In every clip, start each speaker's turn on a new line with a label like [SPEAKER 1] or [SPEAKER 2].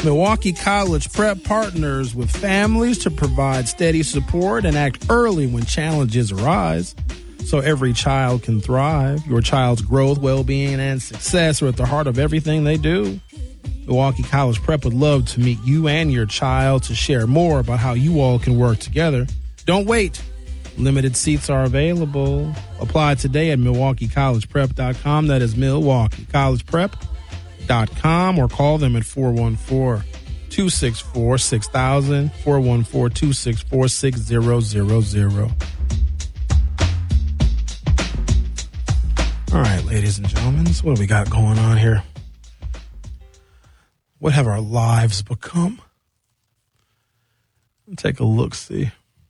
[SPEAKER 1] Milwaukee College Prep partners with families to provide steady support and act early when challenges arise so every child can thrive. Your child's growth, well-being, and success are at the heart of everything they do. Milwaukee College Prep would love to meet you and your child to share more about how you all can work together. Don't wait. Limited seats are available. Apply today at MilwaukeeCollegePrep.com. That is MilwaukeeCollegePrep.com, or call them at 414-264-6000, 414-264-6000. All right, ladies and gentlemen, so what do we got going on here? What have our lives become? Let's take a look-see.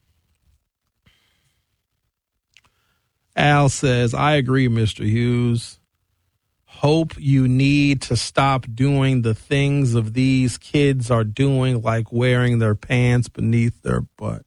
[SPEAKER 1] Al says, I agree, Mr. Hughes. Hope you need to stop doing the things of these kids are doing, like wearing their pants beneath their butt.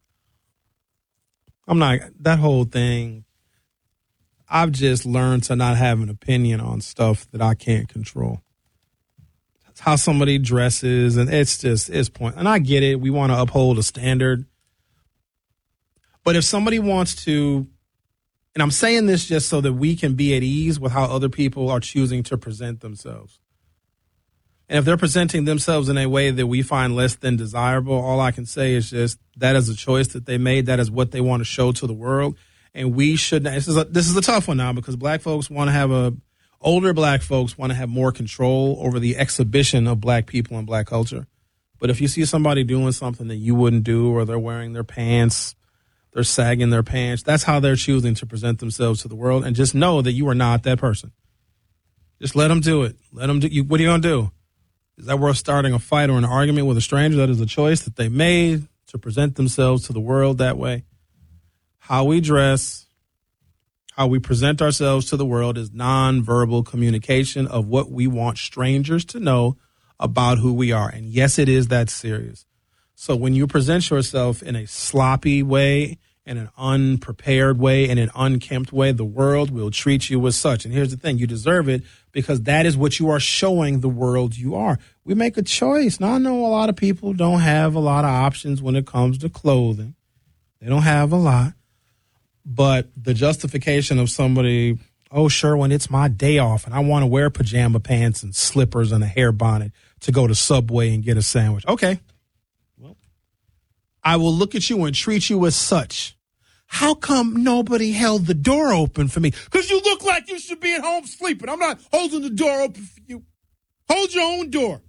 [SPEAKER 1] That whole thing, I've just learned to not have an opinion on stuff that I can't control. That's how somebody dresses, and it's point. And I get it. We want to uphold a standard. But if somebody wants to, and I'm saying this just so that we can be at ease with how other people are choosing to present themselves. And if they're presenting themselves in a way that we find less than desirable, all I can say is just that is a choice that they made. That is what they want to show to the world. And we should not. This is a tough one now, because older black folks want to have more control over the exhibition of black people and black culture. But if you see somebody doing something that you wouldn't do, or they're wearing their pants, they're sagging their pants, that's how they're choosing to present themselves to the world. And just know that you are not that person. Just let them do it. Let them do. What are you going to do? Is that worth starting a fight or an argument with a stranger? That is a choice that they made to present themselves to the world that way. How we dress, how we present ourselves to the world is nonverbal communication of what we want strangers to know about who we are. And yes, it is that serious. So when you present yourself in a sloppy way, in an unprepared way, in an unkempt way, the world will treat you as such. And here's the thing, you deserve it, because that is what you are showing the world you are. We make a choice. Now, I know a lot of people don't have a lot of options when it comes to clothing. They don't have a lot. But the justification of somebody, oh, Sherwin, it's my day off, and I want to wear pajama pants and slippers and a hair bonnet to go to Subway and get a sandwich. Okay. Well, I will look at you and treat you as such. How come nobody held the door open for me? Because you look like you should be at home sleeping. I'm not holding the door open for you. Hold your own door.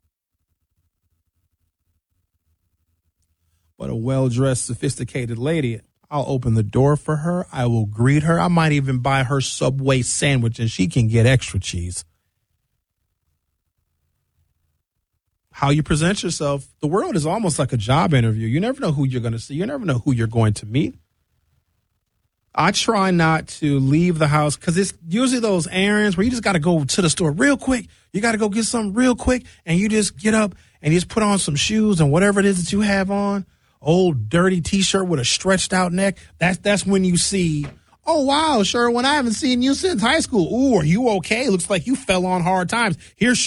[SPEAKER 1] But a well-dressed, sophisticated lady, I'll open the door for her. I will greet her. I might even buy her Subway sandwich, and she can get extra cheese. How you present yourself, the world is almost like a job interview. You never know who you're going to see. You never know who you're going to meet. I try not to leave the house, because it's usually those errands where you just got to go to the store real quick. You got to go get something real quick, and you just get up and you just put on some shoes and whatever it is that you have on. Old dirty T-shirt with a stretched out neck. That's when you see, oh, wow, Sherwin, I haven't seen you since high school. Ooh, are you okay? Looks like you fell on hard times. Here's